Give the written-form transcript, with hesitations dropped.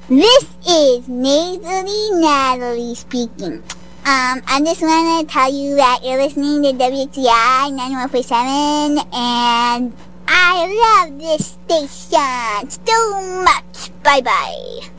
This is Nasally Natalie speaking. I just want to tell you that you're listening to WTI 91.7, and I love this station so much. Bye-bye.